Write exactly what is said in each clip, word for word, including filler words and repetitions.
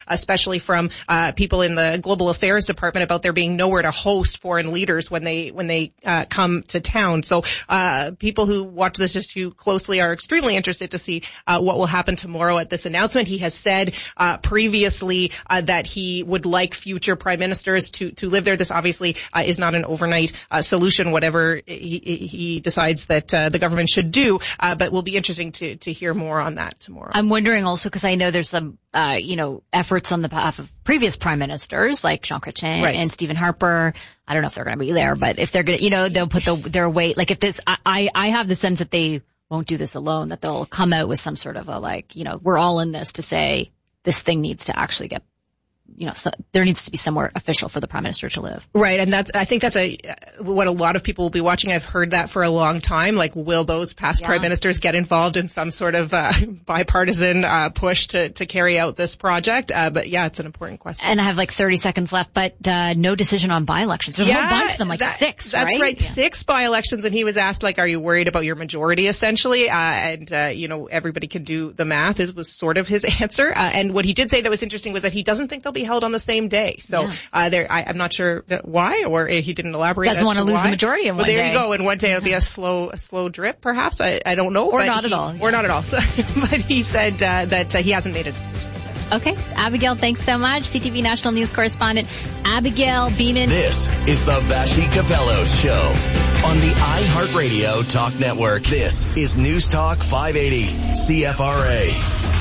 especially from uh, people in the Global Affairs Department, about there being nowhere to host foreign leaders when they when they uh, come to town. So uh, people who watch this issue closely are extremely interested to see uh, what will happen tomorrow at this announcement. He has said uh, previously uh, that he would like future prime ministers to to live there. This obviously uh, is not an overnight uh, solution, whatever he, he decides that uh, the government should do, uh, but will be interesting to to hear more on that tomorrow. I'm wondering also, because I know there's some uh, you know efforts on the behalf of previous prime ministers like Jean Chrétien right. and Stephen Harper. I don't know if they're going to be there, but if they're going to, you know, they'll put the, their weight. Like if this, I I have the sense that they won't do this alone, that they'll come out with some sort of a, like, you know, we're all in this to say this thing needs to actually get, you know, so there needs to be somewhere official for the prime minister to live. Right. And that's, I think that's a, what a lot of people will be watching. I've heard that for a long time. Like, will those past yeah. prime ministers get involved in some sort of, uh, bipartisan, uh, push to, to carry out this project? Uh, but yeah, it's an important question. And I have like thirty seconds left, but, uh, no decision on by-elections. There's yeah, a whole bunch of them, like that, six, that's right? That's right. Yeah. Six by-elections. And he was asked, like, are you worried about your majority, essentially? Uh, and, uh, you know, everybody can do the math, is was sort of his answer. Uh, and what he did say that was interesting was that he doesn't think they'll be held on the same day. So, yeah. uh, there, I, I'm not sure why, or he didn't elaborate. Doesn't want to lose why. the majority in but one day. But there you go. And one day it'll be a slow, a slow drip, perhaps. I, I don't know. Or but not he, at all. Yeah. Or not at all. So, but he said, uh, that uh, he hasn't made a decision. Okay. Abigail, thanks so much. C T V National News correspondent Abigail Beeman. This is the Vassy Capello Show on the iHeartRadio Talk Network. This is News Talk five eighty C F R A.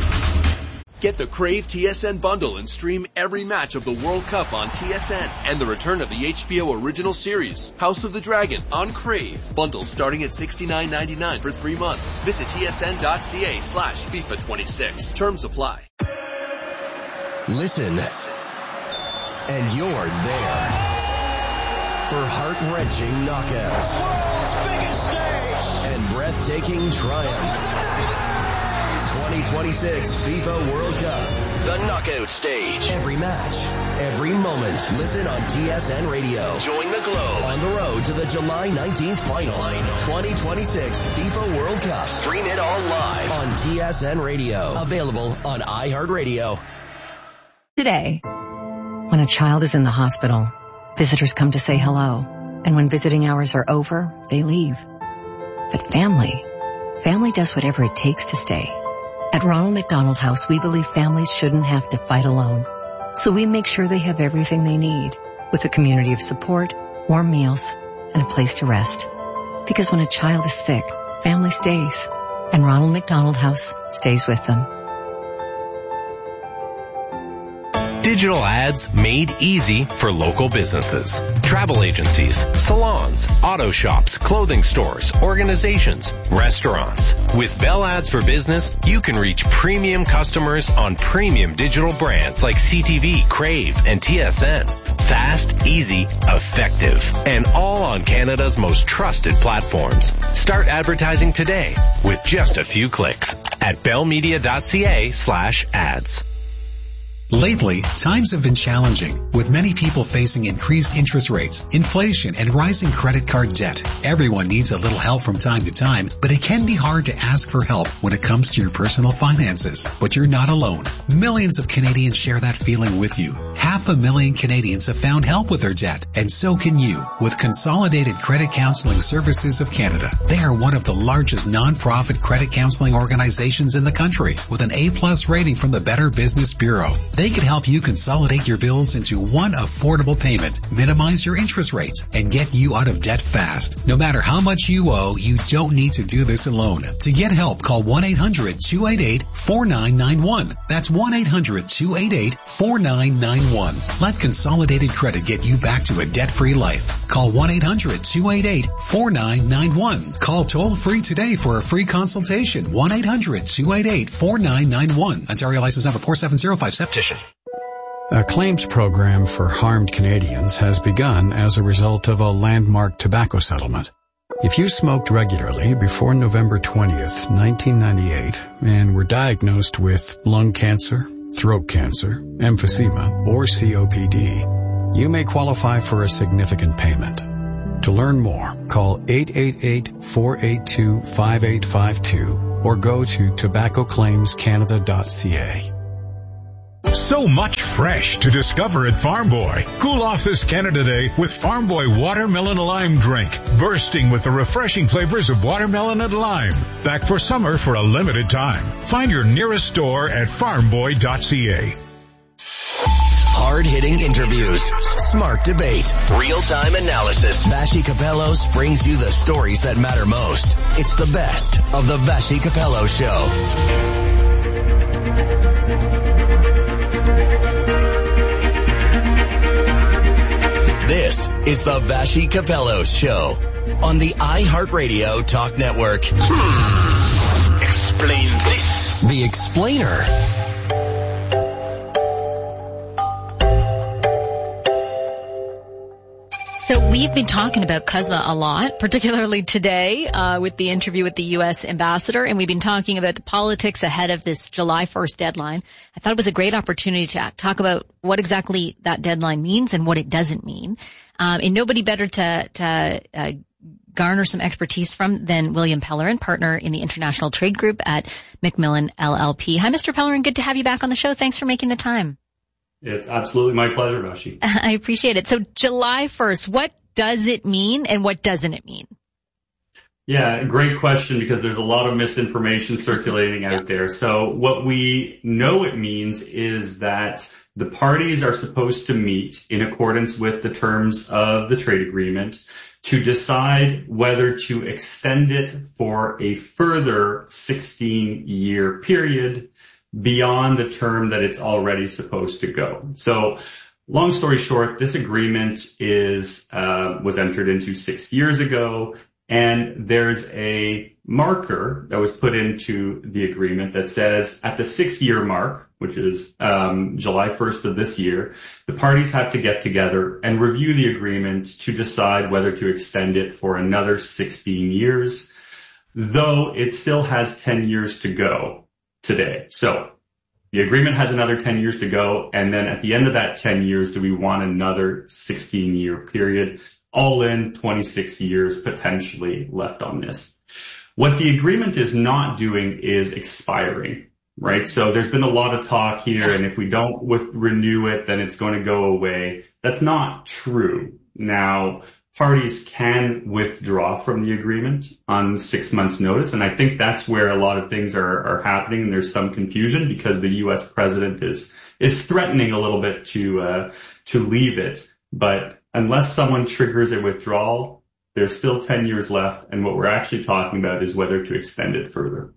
Get the Crave T S N bundle and stream every match of the World Cup on T S N and the return of the H B O original series, House of the Dragon, on Crave. Bundles starting at sixty-nine ninety-nine for three months. Visit tsn.ca slash FIFA twenty-six. Terms apply. Listen, and you're there for heart-wrenching knockouts. World's biggest stage. And breathtaking triumph. twenty twenty-six FIFA World Cup. The knockout stage. Every match, every moment. Listen on T S N Radio. Join the globe on the road to the July nineteenth final. twenty twenty-six FIFA World Cup. Stream it all live on T S N Radio. Available on iHeartRadio. Today, when a child is in the hospital, visitors come to say hello. And when visiting hours are over, they leave. But family, family does whatever it takes to stay. At Ronald McDonald House, we believe families shouldn't have to fight alone. So we make sure they have everything they need, with a community of support, warm meals, and a place to rest. Because when a child is sick, family stays, and Ronald McDonald House stays with them. Digital ads made easy for local businesses. Travel agencies, salons, auto shops, clothing stores, organizations, restaurants. With Bell Ads for Business, you can reach premium customers on premium digital brands like C T V, Crave, and T S N. Fast, easy, effective, and all on Canada's most trusted platforms. Start advertising today with just a few clicks at bellmedia.ca slash ads. Lately, times have been challenging, with many people facing increased interest rates, inflation, and rising credit card debt. Everyone needs a little help from time to time, but it can be hard to ask for help when it comes to your personal finances. But you're not alone. Millions of Canadians share that feeling with you. Half a million Canadians have found help with their debt, and so can you, with Consolidated Credit Counseling Services of Canada. They are one of the largest non-profit credit counseling organizations in the country, with an A-plus rating from the Better Business Bureau. They can help you consolidate your bills into one affordable payment, minimize your interest rates, and get you out of debt fast. No matter how much you owe, you don't need to do this alone. To get help, call one eight hundred two eight eight four nine nine one. That's one eight hundred two eight eight four nine nine one. Let Consolidated Credit get you back to a debt-free life. Call one eight hundred two eight eight four nine nine one. Call toll-free today for a free consultation. one eight hundred two eight eight four nine nine one. Ontario license number four seven zero five seven. A claims program for harmed Canadians has begun as a result of a landmark tobacco settlement. If you smoked regularly before November twentieth, nineteen ninety-eight, and were diagnosed with lung cancer, throat cancer, emphysema, or C O P D, you may qualify for a significant payment. To learn more, call eight eight eight, four eight two, five eight five two or go to tobacco claims canada dot c a. So much fresh to discover at Farm Boy. Cool off this Canada Day with Farm Boy Watermelon Lime Drink, bursting with the refreshing flavors of watermelon and lime. Back for summer for a limited time. Find your nearest store at farm boy dot c a. Hard-hitting interviews, smart debate, real-time analysis. Vassy Kapelos brings you the stories that matter most. It's the best of the Vassy Kapelos Show. This is the Vassy Kapelos Show on the iHeartRadio Talk Network. Hmm. Explain this. The Explainer. So we've been talking about C U S M A a lot, particularly today uh, with the interview with the U S ambassador, and we've been talking about the politics ahead of this July first deadline. I thought it was a great opportunity to talk about what exactly that deadline means and what it doesn't mean. Um, and nobody better to, to uh, garner some expertise from than William Pellerin, partner in the International Trade Group at Macmillan L L P. Hi, Mister Pellerin. Good to have you back on the show. Thanks for making the time. It's absolutely my pleasure, Vassy. I appreciate it. So July first, what does it mean and what doesn't it mean? Yeah, great question, because there's a lot of misinformation circulating out there. So what we know it means is that the parties are supposed to meet in accordance with the terms of the trade agreement to decide whether to extend it for a further sixteen-year period beyond the term that it's already supposed to go. So long story short, this agreement is uh was entered into six years ago, and there's a marker that was put into the agreement that says at the six-year mark, which is um July first of this year, the parties have to get together and review the agreement to decide whether to extend it for another sixteen years, though it still has ten years to go today. So the agreement has another ten years to go, and then at the end of that ten years, do we want another sixteen-year period? All in, twenty-six years potentially left on this. What the agreement is not doing is expiring, right? So there's been a lot of talk here, and if we don't with, renew it, then it's going to go away. That's not true. Now, parties can withdraw from the agreement on six months' notice, and I think that's where a lot of things are, are happening, and there's some confusion because the U S president is is threatening a little bit to uh, to leave it. But unless someone triggers a withdrawal, there's still ten years left, and what we're actually talking about is whether to extend it further.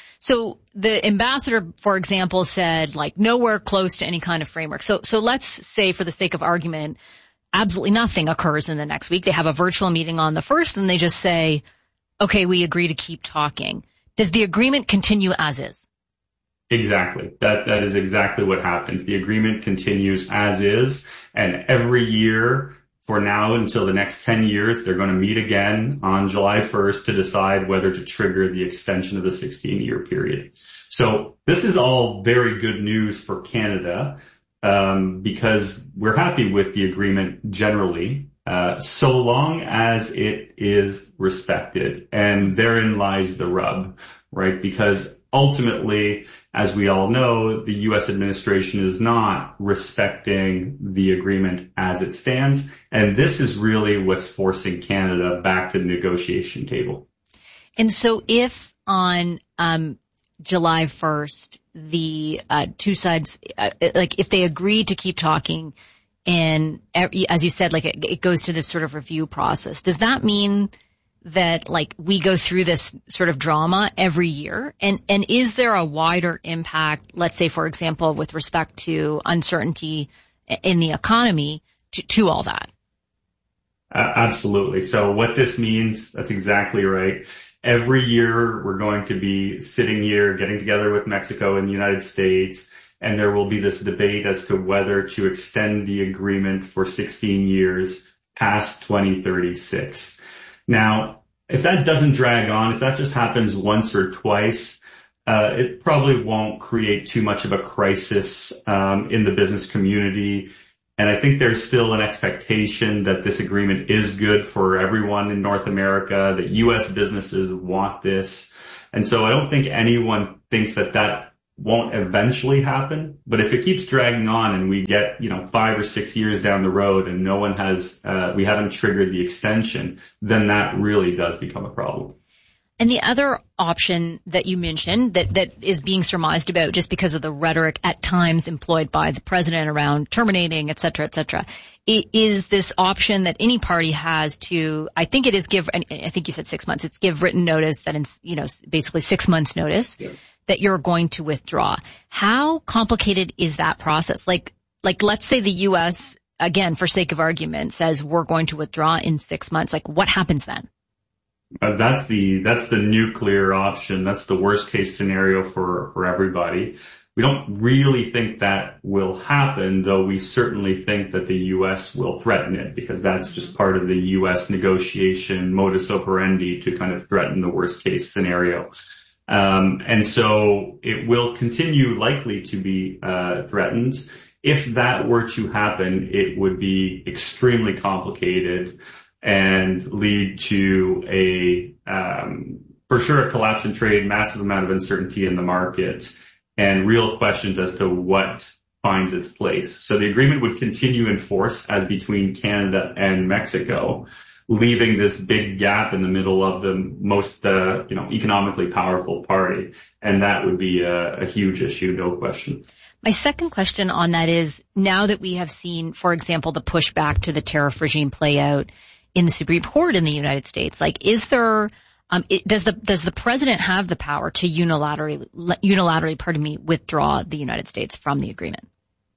So the ambassador, for example, said like nowhere close to any kind of framework. So so let's say, for the sake of argument, absolutely nothing occurs in the next week. They have a virtual meeting on the first, and they just say, okay, we agree to keep talking. Does the agreement continue as is? Exactly. That, that is exactly what happens. The agreement continues as is, and every year for now until the next ten years, they're going to meet again on July first to decide whether to trigger the extension of the sixteen-year period. So this is all very good news for Canada. Um, because we're happy with the agreement generally, uh, so long as it is respected. And therein lies the rub, right? Because ultimately, as we all know, the U S administration is not respecting the agreement as it stands. And this is really what's forcing Canada back to the negotiation table. And so if on, um, July first, the uh, two sides, uh, like if they agree to keep talking, and as you said, like it, it goes to this sort of review process, does that mean that like we go through this sort of drama every year? And and is there a wider impact, let's say, for example, with respect to uncertainty in the economy to, to all that? Uh, absolutely. So what this means, that's exactly right. Every year we're going to be sitting here getting together with Mexico and the United States, and there will be this debate as to whether to extend the agreement for sixteen years past twenty thirty-six. Now, if that doesn't drag on, if that just happens once or twice, uh, it probably won't create too much of a crisis um, in the business community. And I think there's still an expectation that this agreement is good for everyone in North America, that U S businesses want this. And so I don't think anyone thinks that that won't eventually happen. But if it keeps dragging on and we get, you know, five or six years down the road and no one has, uh, we haven't triggered the extension, then that really does become a problem. And the other option that you mentioned that, that is being surmised about just because of the rhetoric at times employed by the president around terminating, et cetera, et cetera, is this option that any party has to, I think it is give, I think you said six months, it's give written notice that, in, you know, basically six months notice yeah. that you're going to withdraw. How complicated is that process? Like, like let's say the U S, again, for sake of argument, says we're going to withdraw in six months. Like, what happens then? Uh, that's the, that's the nuclear option. That's the worst case scenario for, for everybody. We don't really think that will happen, though we certainly think that the U S will threaten it, because that's just part of the U S negotiation modus operandi to kind of threaten the worst case scenario. Um, and so it will continue likely to be, uh, threatened. If that were to happen, it would be extremely complicated and lead to a, um, for sure a collapse in trade, massive amount of uncertainty in the market, and real questions as to what finds its place. So the agreement would continue in force as between Canada and Mexico, leaving this big gap in the middle of the most, uh, you know, economically powerful party. And that would be a, a huge issue, no question. My second question on that is, now that we have seen, for example, the pushback to the tariff regime play out in the Supreme Court in the United States, like, is there, um, it, does the, does the president have the power to unilaterally, unilaterally, pardon me, withdraw the United States from the agreement?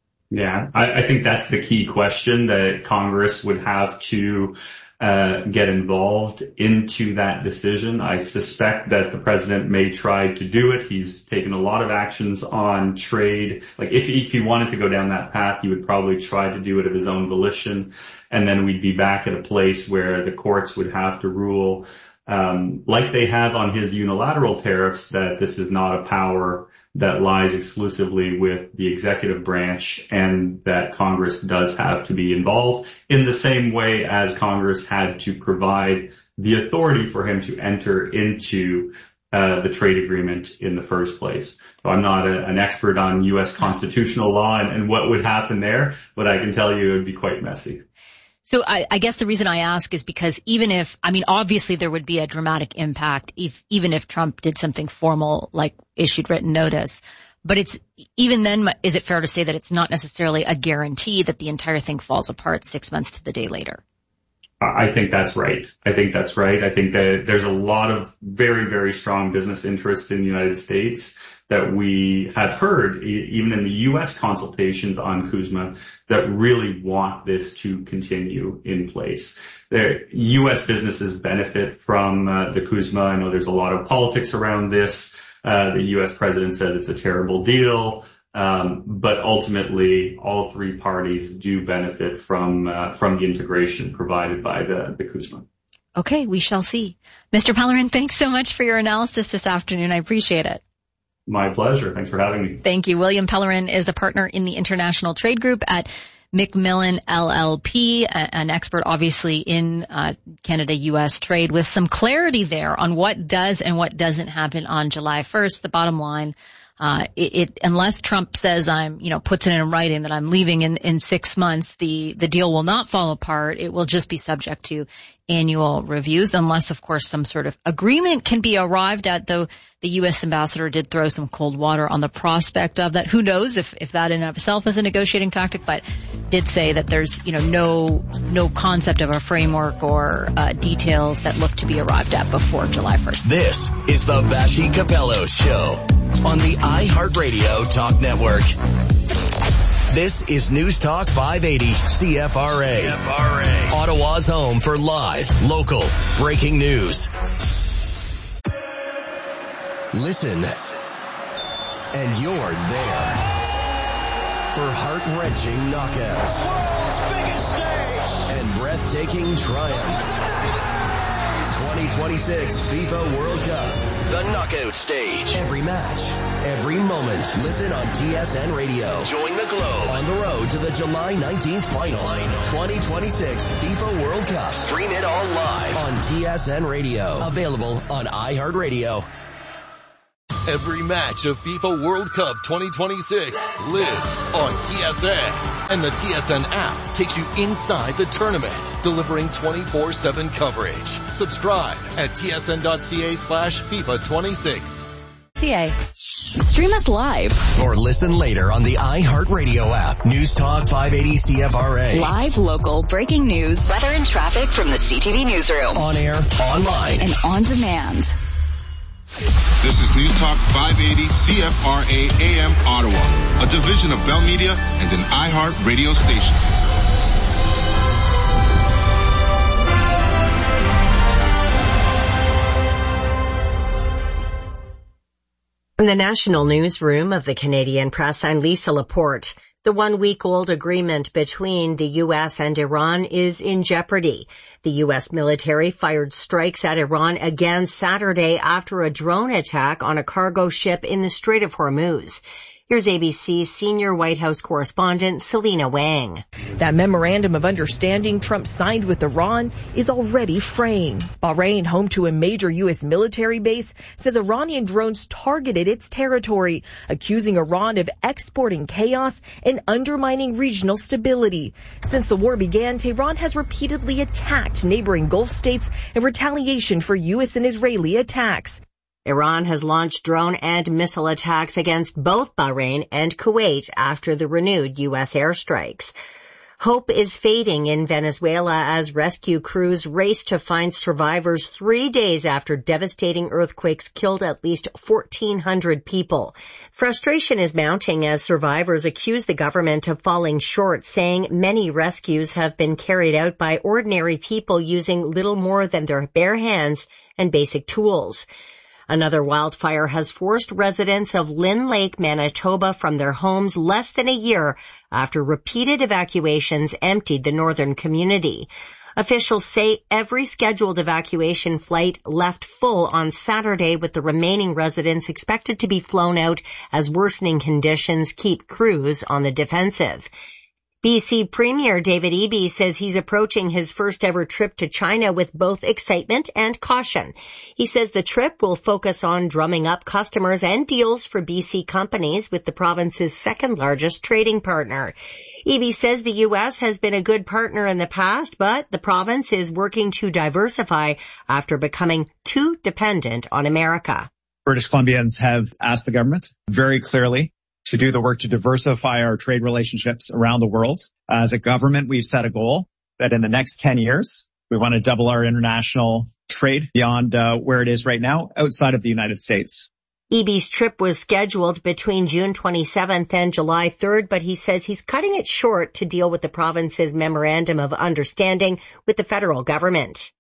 Yeah, I, I think that's the key question that Congress would have to uh get involved into that decision. I suspect that the president may try to do it. He's taken a lot of actions on trade. Like if, if he wanted to go down that path, he would probably try to do it of his own volition. And then we'd be back at a place where the courts would have to rule, um, like they have on his unilateral tariffs, that this is not a power that lies exclusively with the executive branch, and that Congress does have to be involved in the same way as Congress had to provide the authority for him to enter into uh, the trade agreement in the first place. So I'm not a, an expert on U S constitutional law and, and what would happen there, but I can tell you it would be quite messy. So I, I guess the reason I ask is because even if, I mean, obviously there would be a dramatic impact if, even if Trump did something formal, like issued written notice. But it's, even then, is it fair to say that it's not necessarily a guarantee that the entire thing falls apart six months to the day later? I think that's right. I think that's right. I think that there's a lot of very, very strong business interests in the United States that we have heard, even in the U S consultations on CUSMA, that really want this to continue in place. The U S businesses benefit from uh, the CUSMA. I know there's a lot of politics around this. Uh, the U S president said it's a terrible deal. Um, but ultimately, all three parties do benefit from uh, from the integration provided by the, the CUSMA. Okay, we shall see. Mister Pellerin, thanks so much for your analysis this afternoon. I appreciate it. My pleasure. Thanks for having me. Thank you. William Pellerin is a partner in the International Trade Group at McMillan L L P, an expert obviously in uh, Canada U S trade, with some clarity there on what does and what doesn't happen on July first. The bottom line, Uh, it, it, unless Trump says I'm, you know, puts it in writing that I'm leaving in, in six months, the, the deal will not fall apart. It will just be subject to annual reviews, unless, of course, some sort of agreement can be arrived at, though the U S ambassador did throw some cold water on the prospect of that. Who knows if, if that in and of itself is a negotiating tactic, but did say that there's, you know, no, no concept of a framework or, uh, details that look to be arrived at before July first. This is the Vassy Capello Show on the iHeartRadio Talk Network. This is News Talk five eighty C F R A. C F R A. Ottawa's home for live, local, breaking news. Listen, and you're there for heart-wrenching knockouts. World's biggest stage. And breathtaking triumph. twenty twenty-six FIFA World Cup. The knockout stage. Every match, every moment. Listen on T S N Radio. Join the Globe on the road to the July nineteenth final. twenty twenty-six FIFA World Cup. Stream it all live on T S N Radio. Available on iHeartRadio. Every match of FIFA World Cup twenty twenty-six lives on T S N. And the T S N app takes you inside the tournament, delivering twenty-four seven coverage. Subscribe at tsn.ca slash FIFA 26. C A. Stream us live. Or listen later on the iHeartRadio app. News Talk five eighty C F R A. Live, local, breaking news, weather and traffic from the C T V newsroom. On air, online, and on demand. This is News Talk five eighty C F R A A M Ottawa, a division of Bell Media and an iHeart radio station. From the national newsroom of the Canadian Press, I'm Lisa Laporte. The one-week-old agreement between the U S and Iran is in jeopardy. The U S military fired strikes at Iran again Saturday after a drone attack on a cargo ship in the Strait of Hormuz. Here's A B C's senior White House correspondent, Selena Wang. That memorandum of understanding Trump signed with Iran is already fraying. Bahrain, home to a major U S military base, says Iranian drones targeted its territory, accusing Iran of exporting chaos and undermining regional stability. Since the war began, Tehran has repeatedly attacked neighboring Gulf states in retaliation for U S and Israeli attacks. Iran has launched drone and missile attacks against both Bahrain and Kuwait after the renewed U S airstrikes. Hope is fading in Venezuela as rescue crews race to find survivors three days after devastating earthquakes killed at least fourteen hundred people. Frustration is mounting as survivors accuse the government of falling short, saying many rescues have been carried out by ordinary people using little more than their bare hands and basic tools. Another wildfire has forced residents of Lynn Lake, Manitoba from their homes less than a year after repeated evacuations emptied the northern community. Officials say every scheduled evacuation flight left full on Saturday, with the remaining residents expected to be flown out as worsening conditions keep crews on the defensive. B C Premier David Eby says he's approaching his first ever trip to China with both excitement and caution. He says the trip will focus on drumming up customers and deals for B C companies with the province's second largest trading partner. Eby says the U S has been a good partner in the past, but the province is working to diversify after becoming too dependent on America. British Columbians have asked the government very clearly to do the work to diversify our trade relationships around the world. As a government, we've set a goal that in the next ten years, we want to double our international trade beyond uh, where it is right now outside of the United States. Eby's trip was scheduled between June twenty-seventh and July third, but he says he's cutting it short to deal with the province's memorandum of understanding with the federal government.